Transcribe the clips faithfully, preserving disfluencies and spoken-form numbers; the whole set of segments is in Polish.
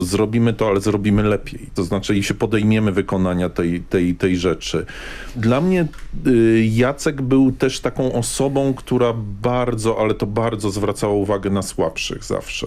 Zrobimy to, ale zrobimy lepiej. To znaczy i się podejmiemy wykonania tej, tej, tej rzeczy. Dla mnie y, Jacek był też taką osobą, która bardzo, ale to bardzo zwracała uwagę na słabszych zawsze.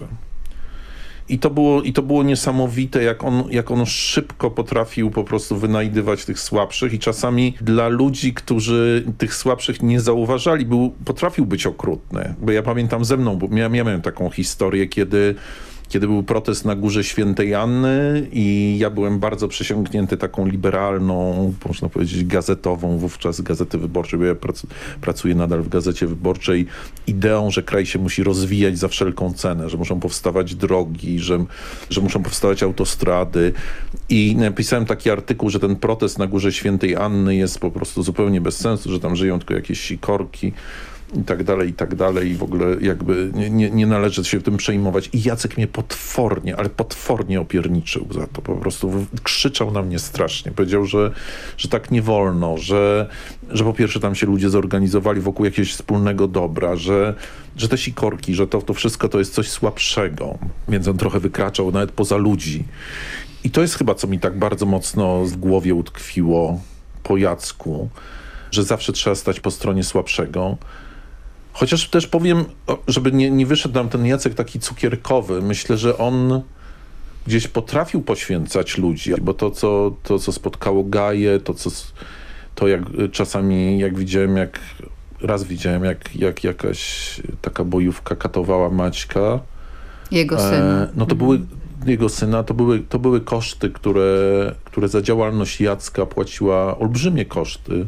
I to było, i to było niesamowite, jak on, jak on szybko potrafił po prostu wynajdywać tych słabszych i czasami dla ludzi, którzy tych słabszych nie zauważali, był, potrafił być okrutny. Bo ja pamiętam ze mną, bo ja miałem taką historię, kiedy Kiedy był protest na Górze Świętej Anny i ja byłem bardzo przesiąknięty taką liberalną, można powiedzieć gazetową, wówczas Gazety Wyborczej, bo ja prac, pracuję nadal w Gazecie Wyborczej, ideą, że kraj się musi rozwijać za wszelką cenę, że muszą powstawać drogi, że, że muszą powstawać autostrady. I napisałem taki artykuł, że ten protest na Górze Świętej Anny jest po prostu zupełnie bez sensu, że tam żyją tylko jakieś sikorki. I tak dalej, i tak dalej. I w ogóle jakby nie, nie, nie należy się tym przejmować. I Jacek mnie potwornie, ale potwornie opierniczył za to. Po prostu krzyczał na mnie strasznie. Powiedział, że, że tak nie wolno, że, że po pierwsze tam się ludzie zorganizowali wokół jakiegoś wspólnego dobra, że, że te sikorki, że to, to wszystko to jest coś słabszego. Więc on trochę wykraczał nawet poza ludzi. I to jest chyba, co mi tak bardzo mocno w głowie utkwiło po Jacku, że zawsze trzeba stać po stronie słabszego. Chociaż też powiem, żeby nie, nie wyszedł nam ten Jacek taki cukierkowy, myślę, że on gdzieś potrafił poświęcać ludzi, bo to, co, to, co spotkało Gaję, to, co, to jak czasami, jak widziałem, jak raz widziałem, jak, jak jakaś taka bojówka katowała Maćka. Jego syna. E, no to były, jego syna, to były, to były koszty, które, które za działalność Jacka płaciła olbrzymie koszty,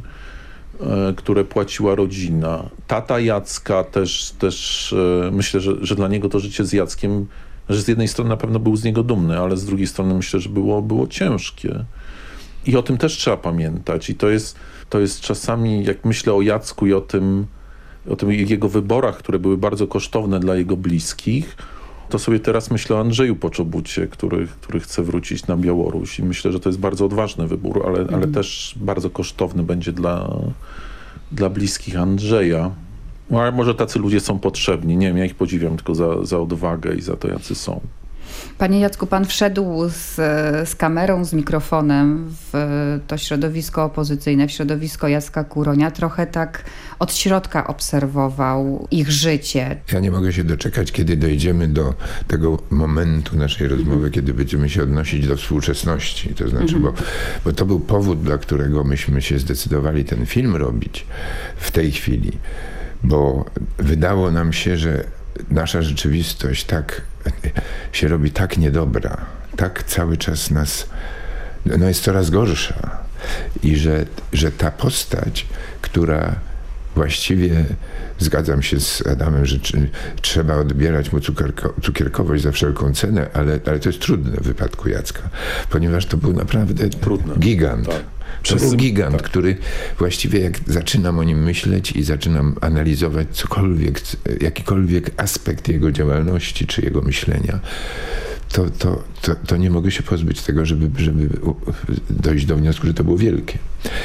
które płaciła rodzina. Tata Jacka też, też myślę, że, że dla niego to życie z Jackiem, że z jednej strony na pewno był z niego dumny, ale z drugiej strony myślę, że było, było ciężkie. I o tym też trzeba pamiętać. I to jest, to jest czasami, jak myślę o Jacku i o tym, o tym jego wyborach, które były bardzo kosztowne dla jego bliskich, to sobie teraz myślę o Andrzeju Poczobucie, który, który chce wrócić na Białoruś i myślę, że to jest bardzo odważny wybór, ale, ale mm. też bardzo kosztowny będzie dla, dla bliskich Andrzeja. No, ale może tacy ludzie są potrzebni. Nie wiem, ja ich podziwiam tylko za, za odwagę i za to, jacy są. Panie Jacku, pan wszedł z, z kamerą, z mikrofonem w to środowisko opozycyjne, w środowisko Jacka Kuronia. Trochę tak od środka obserwował ich życie. Ja nie mogę się doczekać, kiedy dojdziemy do tego momentu naszej rozmowy, mm-hmm. kiedy będziemy się odnosić do współczesności. To znaczy, mm-hmm. bo, bo to był powód, dla którego myśmy się zdecydowali ten film robić w tej chwili. Bo wydało nam się, że nasza rzeczywistość tak się robi tak niedobra, tak cały czas nas, no jest coraz gorsza. I że, że ta postać, która właściwie, zgadzam się z Adamem, że czy, trzeba odbierać mu cukierko, cukierkowość za wszelką cenę, ale, ale to jest trudne w wypadku Jacka, ponieważ to był naprawdę Trudne. gigant. Tak. To był gigant, tak. który właściwie jak zaczynam o nim myśleć i zaczynam analizować cokolwiek, jakikolwiek aspekt jego działalności czy jego myślenia, to, to, to, to nie mogę się pozbyć tego, żeby, żeby dojść do wniosku, że to było wielkie.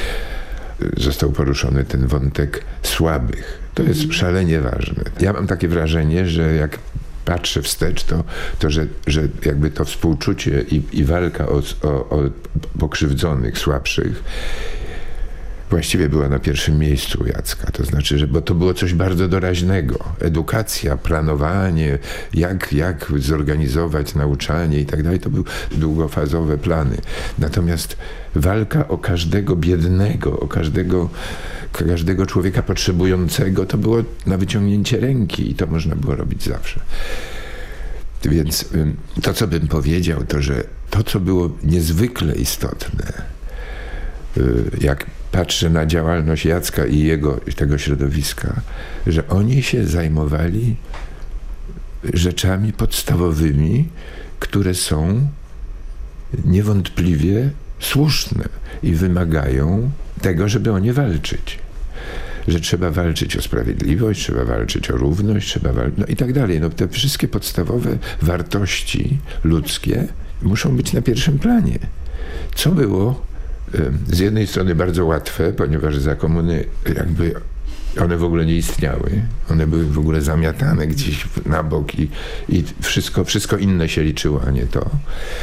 Został poruszony ten wątek słabych. To jest szalenie ważne. Ja mam takie wrażenie, że jak patrzę wstecz, to, to że, że jakby to współczucie i, i walka o, o, o pokrzywdzonych, słabszych właściwie była na pierwszym miejscu u Jacka. To znaczy, że bo to było coś bardzo doraźnego. Edukacja, planowanie, jak, jak zorganizować nauczanie i tak dalej, to były długofazowe plany. Natomiast walka o każdego biednego, o każdego, każdego człowieka potrzebującego, to było na wyciągnięcie ręki i to można było robić zawsze. Więc to, co bym powiedział, to, że to, co było niezwykle istotne, jak patrzę na działalność Jacka i jego, tego środowiska, że oni się zajmowali rzeczami podstawowymi, które są niewątpliwie słuszne i wymagają tego, żeby o nie walczyć. Że trzeba walczyć o sprawiedliwość, trzeba walczyć o równość, trzeba walczyć, no i tak dalej. No, te wszystkie podstawowe wartości ludzkie muszą być na pierwszym planie. Co było z jednej strony bardzo łatwe, ponieważ za komuny jakby one w ogóle nie istniały. One były w ogóle zamiatane gdzieś na bok i, i wszystko, wszystko inne się liczyło, a nie to.